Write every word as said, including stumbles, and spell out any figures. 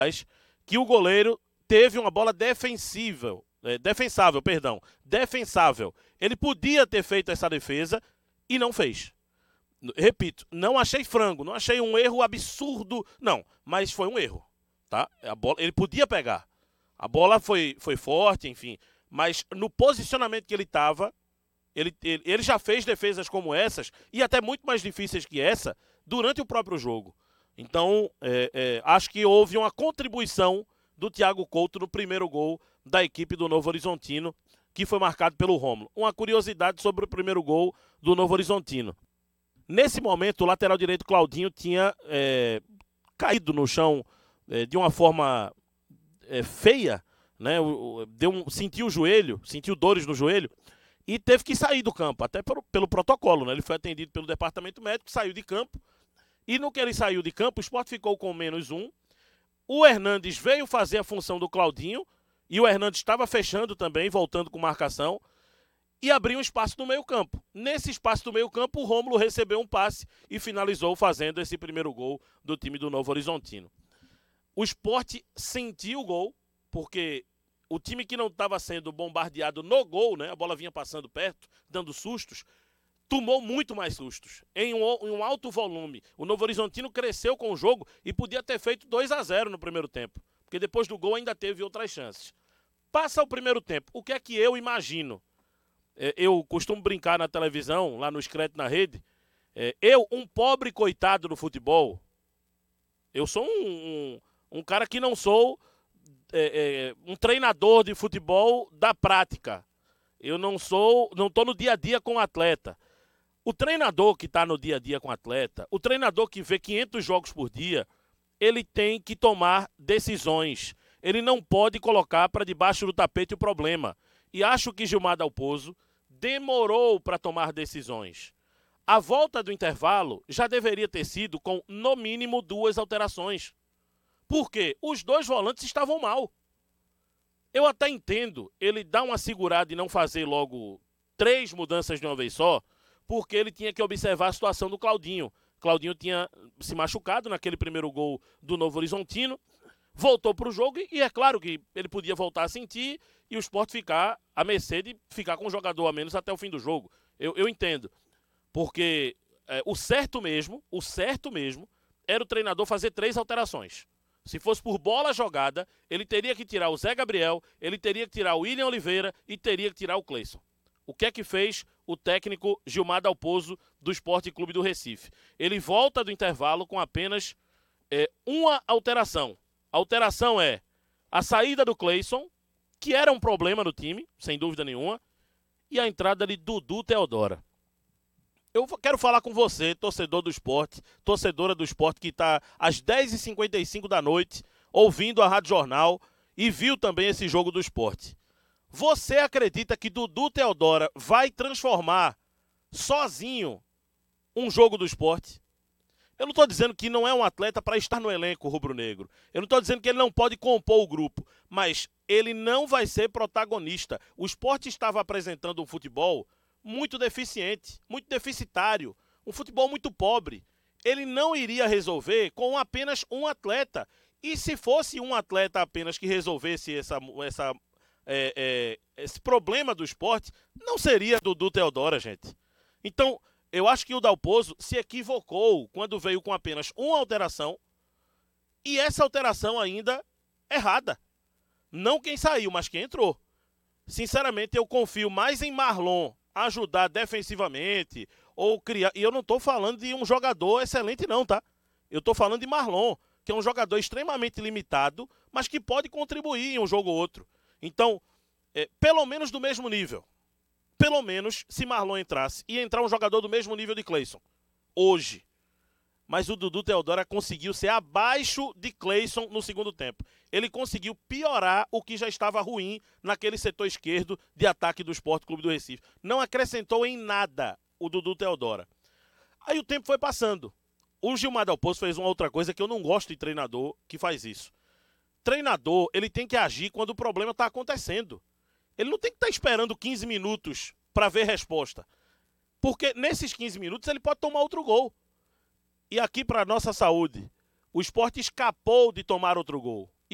que o goleiro teve uma bola defensível, é, defensável, perdão, defensável. Ele podia ter feito essa defesa e não fez. Repito, não achei frango, não achei um erro absurdo, não, mas foi um erro, tá? A bola, ele podia pegar. A bola foi, foi forte, enfim, mas no posicionamento que ele estava, ele, ele, ele já fez defesas como essas, e até muito mais difíceis que essa, durante o próprio jogo. Então, é, é, acho que houve uma contribuição do Thiago Couto no primeiro gol da equipe do Novo Horizontino, que foi marcado pelo Rômulo. Uma curiosidade sobre o primeiro gol do Novo Horizontino. Nesse momento, o lateral direito Claudinho tinha é, caído no chão é, de uma forma é, feia, né? O, deu um, sentiu o joelho, sentiu dores no joelho e teve que sair do campo, até pelo, pelo protocolo, né? Ele foi atendido pelo departamento médico, saiu de campo e no que ele saiu de campo, o Sport ficou com menos um. O Hernandes veio fazer a função do Claudinho e o Hernandes estava fechando também, voltando com marcação. E abriu um espaço no meio campo. Nesse espaço do meio campo, o Rômulo recebeu um passe e finalizou fazendo esse primeiro gol do time do Novo Horizontino. O Sport sentiu o gol, porque o time que não estava sendo bombardeado no gol, né, a bola vinha passando perto, dando sustos, tomou muito mais sustos, em um, em um alto volume. O Novo Horizontino cresceu com o jogo e podia ter feito dois a zero no primeiro tempo, porque depois do gol ainda teve outras chances. Passa o primeiro tempo, o que é que eu imagino? Eu costumo brincar na televisão, lá no Escrete na Rede, eu, um pobre coitado do futebol, eu sou um, um, um cara que não sou é, é, um treinador de futebol da prática. Eu não sou, não estou no dia a dia com o atleta. O treinador que está no dia a dia com o atleta, o treinador que vê quinhentos jogos por dia, ele tem que tomar decisões. Ele não pode colocar para debaixo do tapete o problema. E acho que Gilmar Dalpozo demorou para tomar decisões. A volta do intervalo já deveria ter sido com, no mínimo, duas alterações. Por quê? Os dois volantes estavam mal. Eu até entendo ele dar uma segurada e não fazer logo três mudanças de uma vez só, porque ele tinha que observar a situação do Claudinho. Claudinho tinha se machucado naquele primeiro gol do Novo Horizontino, voltou para o jogo e é claro que ele podia voltar a sentir e o Sport ficar à mercê de ficar com um jogador a menos até o fim do jogo. Eu, eu entendo. Porque é, o certo mesmo, o certo mesmo, era o treinador fazer três alterações. Se fosse por bola jogada, ele teria que tirar o Zé Gabriel, ele teria que tirar o William Oliveira e teria que tirar o Cleison. O que é que fez o técnico Gilmar Dalpozo do Sport Clube do Recife? Ele volta do intervalo com apenas é, uma alteração. A alteração é a saída do Cleison, que era um problema no time, sem dúvida nenhuma, e a entrada de Dudu Teodora. Eu quero falar com você, torcedor do Sport, torcedora do Sport, que está às dez e cinquenta e cinco da noite, ouvindo a Rádio Jornal e viu também esse jogo do Sport. Você acredita que Dudu Teodora vai transformar sozinho um jogo do Sport? Eu não estou dizendo que não é um atleta para estar no elenco rubro-negro. Eu não estou dizendo que ele não pode compor o grupo, mas ele não vai ser protagonista. O Sport estava apresentando um futebol muito deficiente, muito deficitário, um futebol muito pobre. Ele não iria resolver com apenas um atleta. E se fosse um atleta apenas que resolvesse essa, essa, é, é, esse problema do Sport, não seria Dudu Teodora, gente. Então, eu acho que o Dalpozo se equivocou quando veio com apenas uma alteração e essa alteração ainda errada. Não quem saiu, mas quem entrou. Sinceramente, eu confio mais em Marlon ajudar defensivamente ou criar... E eu não estou falando de um jogador excelente não, tá? Eu estou falando de Marlon, que é um jogador extremamente limitado, mas que pode contribuir em um jogo ou outro. Então, é, pelo menos do mesmo nível. Pelo menos, se Marlon entrasse, ia entrar um jogador do mesmo nível de Cleison. Hoje. Mas o Dudu Teodora conseguiu ser abaixo de Cleison no segundo tempo. Ele conseguiu piorar o que já estava ruim naquele setor esquerdo de ataque do Sport Clube do Recife. Não acrescentou em nada o Dudu Teodora. Aí o tempo foi passando. O Gilmar Dalpozo fez uma outra coisa que eu não gosto de treinador que faz isso. Treinador, ele tem que agir quando o problema está acontecendo. Ele não tem que estar esperando quinze minutos para ver resposta. Porque nesses quinze minutos ele pode tomar outro gol. E aqui para a nossa saúde, O Sport escapou de tomar outro gol.